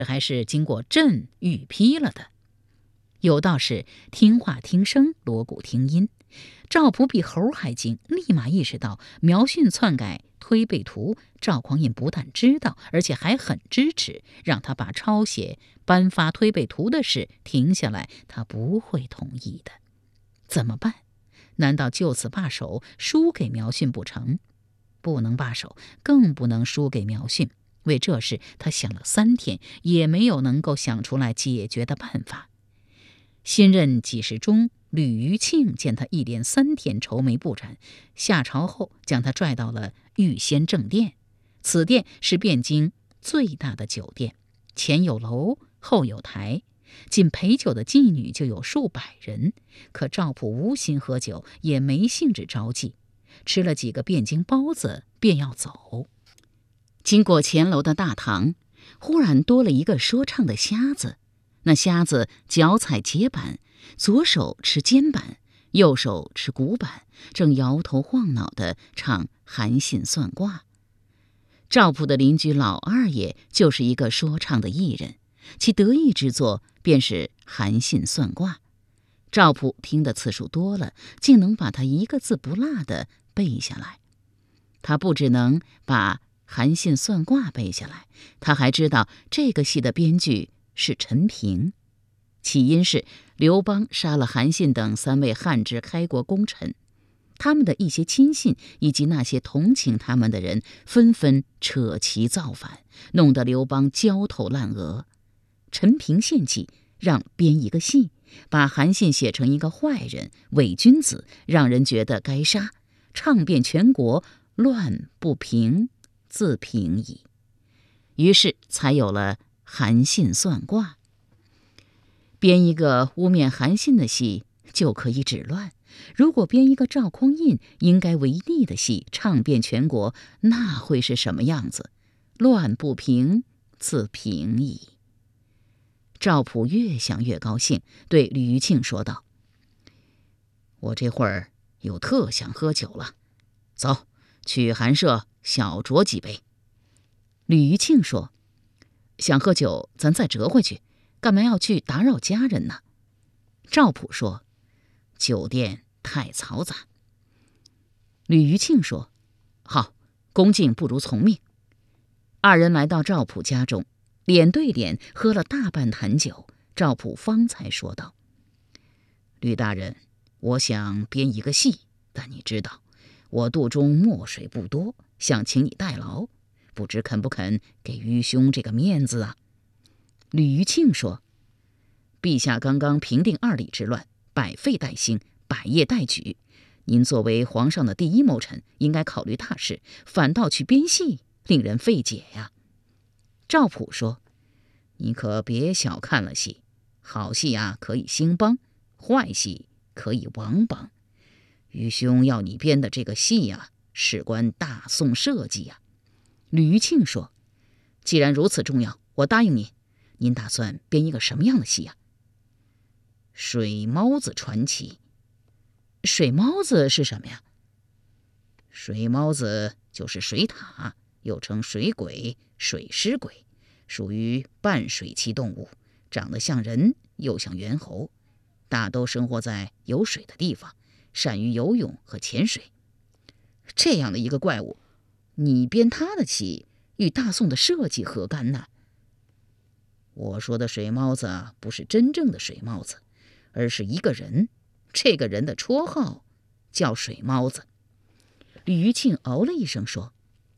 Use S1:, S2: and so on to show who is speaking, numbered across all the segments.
S1: 还是经过朕御批了的。有道是听话听声，锣鼓听音。赵普比猴还精，立马意识到苗训篡改推背图，赵匡胤不但知道，而且还很支持，让他把抄写颁发推背图的事停下来，他不会同意的。怎么办？难道就此罢手，输给苗训不成？不能罢手，更不能输给苗训。为这事，他想了3天，也没有能够想出来解决的办法。新任给事中吕余庆见他一连3天愁眉不展，下朝后将他拽到了御仙正殿。此殿是汴京最大的酒店，前有楼，后有台，仅陪酒的妓女就有数百人。可赵普无心喝酒，也没兴致招妓，吃了几个汴京包子便要走。经过前楼的大堂，忽然多了一个说唱的瞎子。那瞎子脚踩节板，左手持肩板，右手持鼓板，正摇头晃脑地唱韩信算卦。赵普的邻居老二爷就是一个说唱的艺人，其得意之作便是韩信算卦。赵普听的次数多了，竟能把他一个字不落地背下来。他不只能把韩信算卦背下来，他还知道这个戏的编剧是陈平。起因是刘邦杀了韩信等3位汉之开国功臣，他们的一些亲信以及那些同情他们的人纷纷扯旗造反，弄得刘邦焦头烂额。陈平献计让编一个戏，把韩信写成一个坏人、伪君子，让人觉得该杀，唱遍全国，乱不平，自平矣。于是才有了韩信算卦。编一个污蔑韩信的戏就可以止乱，如果编一个赵匡胤应该为逆的戏，唱遍全国，那会是什么样子？乱不平，自平矣。赵普越想越高兴，对吕余庆说道：“我这会儿又特想喝酒了，走，去寒舍小酌几杯。”吕余庆说：“想喝酒，咱再折回去，干嘛要去打扰家人呢？”赵普说：“酒店太嘈杂。”吕余庆说：“好，恭敬不如从命。”二人来到赵普家中，脸对脸喝了大半坛酒，赵普方才说道：“吕大人，我想编一个戏，但你知道我肚中墨水不多，想请你代劳，不知肯不肯给愚兄这个面子啊？”吕余庆说：“陛下刚刚平定2里之乱，百废待兴，百业待举，您作为皇上的第一谋臣，应该考虑大事，反倒去编戏，令人费解呀。”赵普说：“你可别小看了戏，好戏啊可以兴邦，坏戏可以亡邦。愚兄要你编的这个戏啊，事关大宋社稷啊。”吕余庆说：“既然如此重要，我答应你。您打算编一个什么样的戏啊？”“水猫子传奇。”“水猫子是什么呀？”“水猫子就是水獭，又称水鬼、水狮鬼，属于半水栖动物，长得像人又像猿猴，大都生活在有水的地方，善于游泳和潜水。这样的一个怪物，你编他的戏，与大宋的社稷何干呢？”“我说的水猫子不是真正的水猫子，而是一个人，这个人的绰号叫水猫子。”吕余庆哦了一声说：“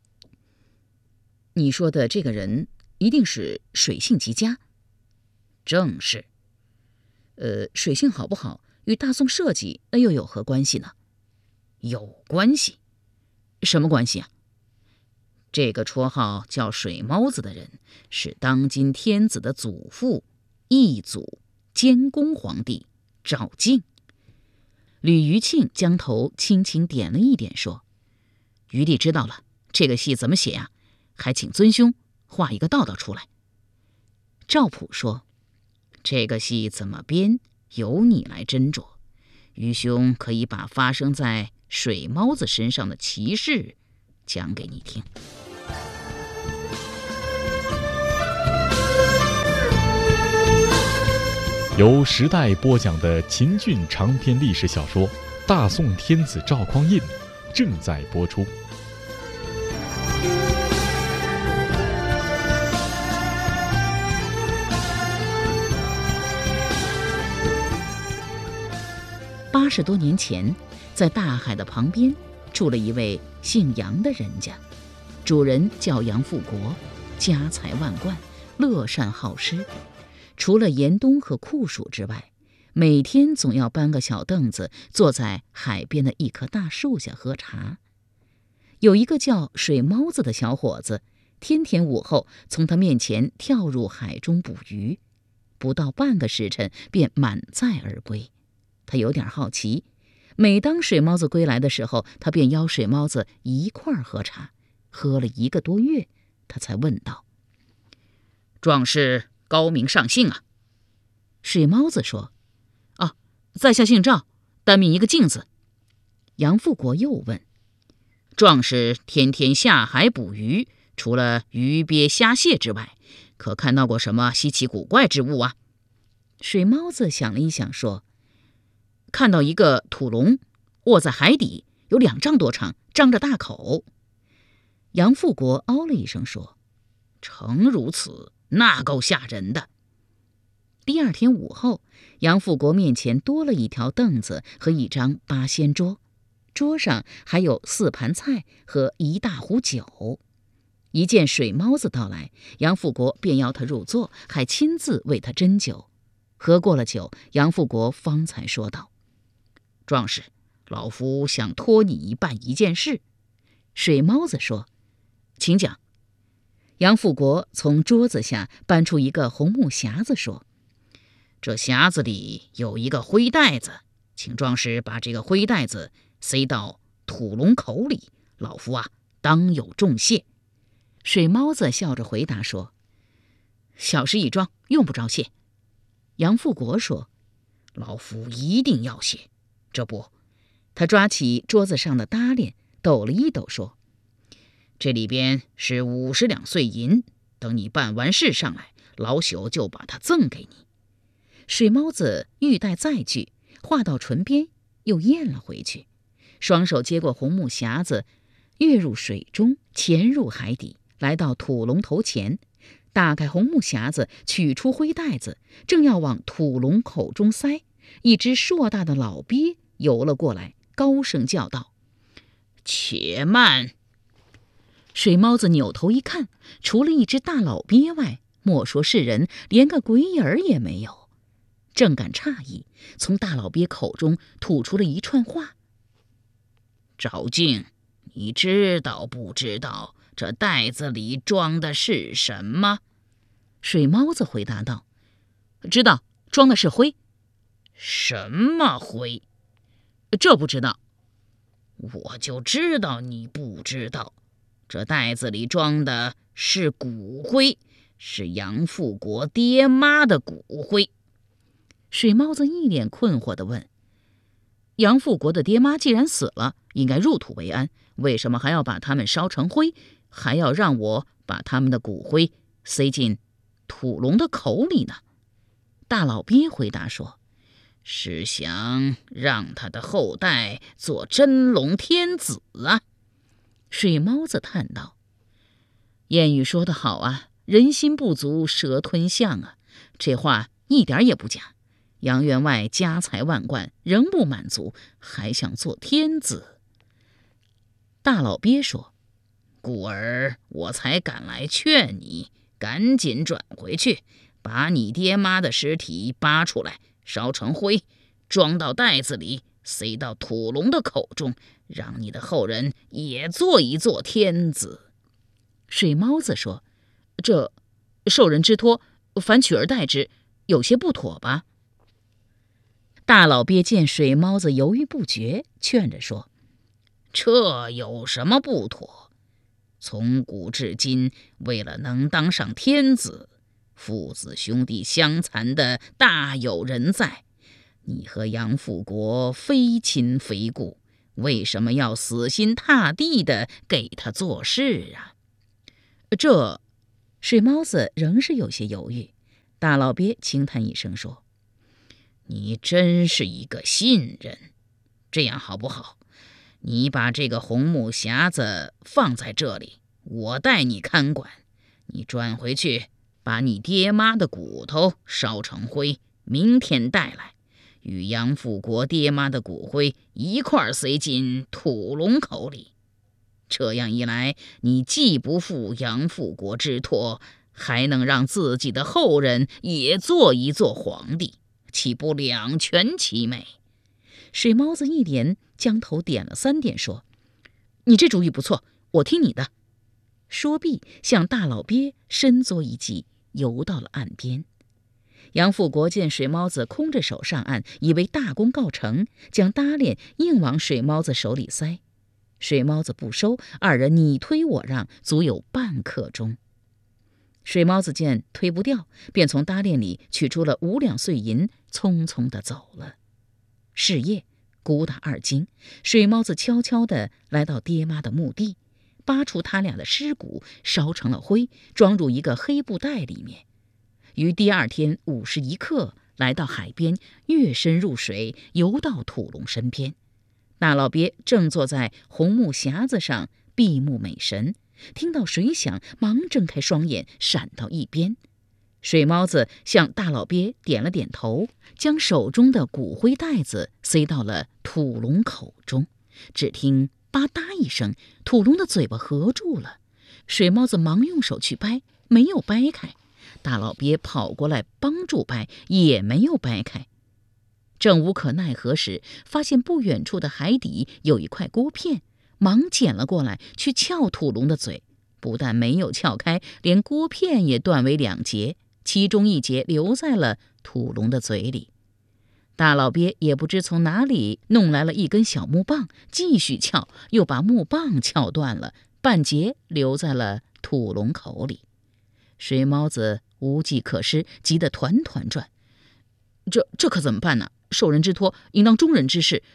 S1: 你说的这个人一定是水性极佳。”“正是。”“水性好不好，与大宋社稷那又有何关系呢？”“有关系。”“什么关系啊？”“这个绰号叫水猫子的人，是当今天子的祖父，义祖监公皇帝赵敬。”吕余庆将头轻轻点了一点，说：“余弟知道了，这个戏怎么写呀？还请尊兄画一个道道出来。”赵普说：“这个戏怎么编，由你来斟酌。余兄可以把发生在水猫子身上的奇事讲给你听。”
S2: 由时代播讲的秦俊长篇历史小说《大宋天子赵匡胤》正在播出。
S1: 80多年前，在大海的旁边住了一位姓杨的人家，主人叫杨富国，家财万贯，乐善好施。除了严冬和酷暑之外，每天总要搬个小凳子坐在海边的一棵大树下喝茶。有一个叫水猫子的小伙子，天天午后从他面前跳入海中捕鱼，不到半个时辰便满载而归。他有点好奇，每当水猫子归来的时候，他便邀水猫子一块儿喝茶。喝了1个多月，他才问道：“壮士高明上姓啊？”水猫子说：“啊，在下姓赵，单名一个敬字。”杨富国又问：“壮士天天下海捕鱼，除了鱼鳖虾蟹之外，可看到过什么稀奇古怪之物啊？”水猫子想了一想说：“看到一个土龙卧在海底，有2丈多长，张着大口。”杨富国哦了一声说：“诚如此，那够吓人的。”第2天午后，杨富国面前多了一条凳子和一张八仙桌，桌上还有4盘菜和1大壶酒。一见水猫子到来，杨富国便邀他入座，还亲自为他斟酒。喝过了酒，杨富国方才说道：“壮士，老夫想托你办一件事。”水猫子说：“请讲。”杨富国从桌子下搬出一个红木匣子，说：“这匣子里有一个灰袋子，请壮士把这个灰袋子塞到土龙口里，老夫当有重谢。”水猫子笑着回答说：“小事一桩，用不着谢。”杨富国说：“老夫一定要谢。这不，他抓起桌子上的搭链抖了一抖，说：“这里边是50两碎银，等你办完事上来，老朽就把它赠给你。”水猫子欲待再句，话到唇边又咽了回去，双手接过红木匣子，跃入水中，潜入海底，来到土龙头前，打开红木匣子，取出灰袋子，正要往土龙口中塞，一只硕大的老鳖游了过来，高声叫道：“且慢！”水猫子扭头一看，除了一只大老鳖外，莫说是人，连个鬼影儿也没有。正感诧异，从大老鳖口中吐出了一串话：“赵敬，你知道不知道这袋子里装的是什么？”水猫子回答道：“知道，装的是灰。”“什么灰？”“这不知道。”“我就知道你不知道，这袋子里装的是骨灰，是杨富国爹妈的骨灰。”水猫子一脸困惑地问：“杨富国的爹妈既然死了，应该入土为安，为什么还要把他们烧成灰，还要让我把他们的骨灰塞进土龙的口里呢？”大老鳖回答说：“是想让他的后代做真龙天子啊。”水猫子叹道：“谚语说得好啊，人心不足蛇吞象啊，这话一点也不假。杨员外家财万贯，仍不满足，还想做天子。”大老鳖说：“故而我才赶来劝你，赶紧转回去，把你爹妈的尸体扒出来，烧成灰，装到袋子里，塞到土龙的口中，让你的后人也做一做天子。”水猫子说：“这受人之托，反取而代之，有些不妥吧？”大老鳖见水猫子犹豫不决，劝着说：“这有什么不妥？从古至今，为了能当上天子，父子兄弟相残的大有人在。你和杨富国非亲非故，为什么要死心塌地的给他做事啊？”水猫子仍是有些犹豫。大老鳖轻叹一声说：“
S3: 你真是一个信人。这样好不好？你把这个红木匣子放在这里，我代你看管。你转回去，把你爹妈的骨头烧成灰，明天带来，与杨富国爹妈的骨灰一块塞进土龙口里。这样一来，你既不负杨富国之托，还能让自己的后人也做一做皇帝，岂不两全其美？
S1: 水猫子一连将头点了3点，说：“你这主意不错，我听你的。”说毕，向大老鳖深作一记，游到了岸边。杨富国见水猫子空着手上岸，以为大功告成，将搭链硬往水猫子手里塞。水猫子不收，二人你推我让，足有半刻钟。水猫子见推不掉，便从搭链里取出了5两碎银，匆匆地走了。是夜，鼓打2更，水猫子悄悄地来到爹妈的墓地，扒出他俩的尸骨，烧成了灰，装入一个黑布袋里面。于第2天午时1刻来到海边，跃身入水，游到土龙身边。大老鳖正坐在红木匣子上闭目美神，听到水响，忙睁开双眼，闪到一边。水猫子向大老鳖点了点头，将手中的骨灰袋子塞到了土龙口中。只听吧嗒一声，土龙的嘴巴合住了。水猫子忙用手去掰，没有掰开。大老鳖跑过来帮助掰，也没有掰开。正无可奈何时，发现不远处的海底有一块锅片，忙捡了过来，去撬土龙的嘴。不但没有撬开，连锅片也断为2截，其中1截留在了土龙的嘴里。大老鳖也不知从哪里弄来了一根小木棒，继续撬，又把木棒撬断了，半截留在了土龙口里。水猫子无计可施，急得团团转。这可怎么办呢？受人之托，应当忠人之事。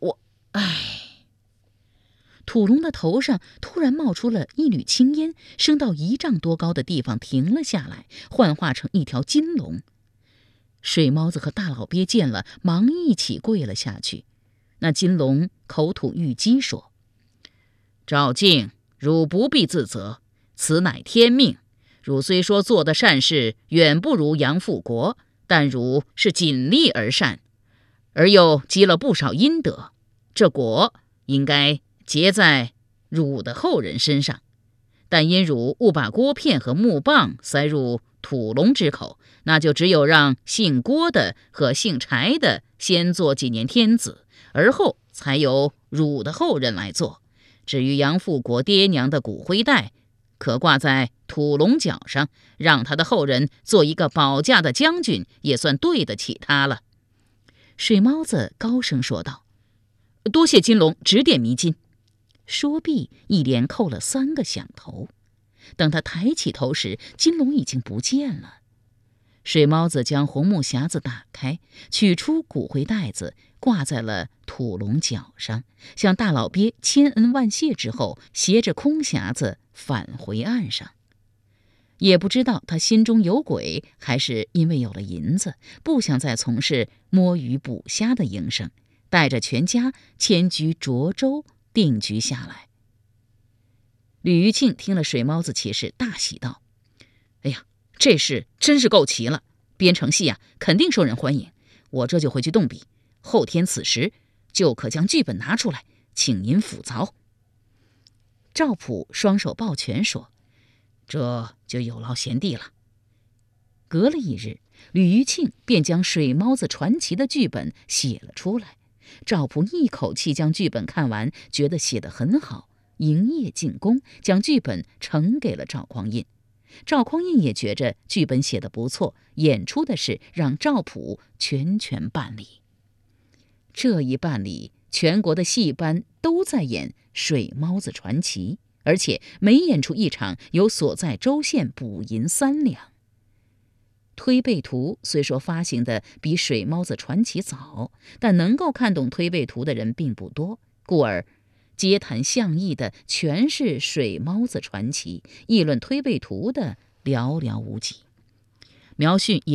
S1: 土龙的头上突然冒出了一缕青烟，升到1丈多高的地方停了下来，幻化成一条金龙。水猫子和大老鳖见了，忙一起跪了下去。那金龙口吐玉击说：“
S3: 赵敬，汝不必自责，此乃天命。汝虽说做的善事远不如杨富国，但汝是尽力而善，而又积了不少阴德，这果应该结在汝的后人身上。但因汝误把锅片和木棒塞入土龙之口，那就只有让姓郭的和姓柴的先做几年天子，而后才由汝的后人来做。至于杨富国爹娘的骨灰袋，可挂在土龙角上，让他的后人做一个保驾的将军，也算对得起他了。”
S1: 水猫子高声说道：“多谢金龙指点迷津。”说毕，一连叩了3个响头。等他抬起头时，金龙已经不见了。水猫子将红木匣子打开，取出骨灰袋子，挂在了土龙角上，向大老鳖千恩万谢之后，携着空匣子返回岸上。也不知道他心中有鬼，还是因为有了银子，不想再从事摸鱼捕虾的营生，带着全家迁居涿州定居下来。吕余庆听了水猫子奇事，大喜道：“哎呀，这事真是够奇了！编成戏啊，肯定受人欢迎。我这就回去动笔，后天此时就可将剧本拿出来，请您辅凿。”赵普双手抱拳说：“
S3: 这就有劳贤弟了。”
S1: 隔了1日，吕余庆便将《水猫子传奇》的剧本写了出来。赵普一口气将剧本看完，觉得写得很好，营业进宫，将剧本呈给了赵匡胤。赵匡胤也觉着剧本写得不错，演出的事让赵普全办理。这一办理，全国的戏班都在演《水猫子传奇》，而且每演出一场，有所在州县补银3两。推背图虽说发行的比《水猫子传奇》早，但能够看懂推背图的人并不多，故而街谈巷议的全是《水猫子传奇》，议论推背图的寥寥无几。苗训也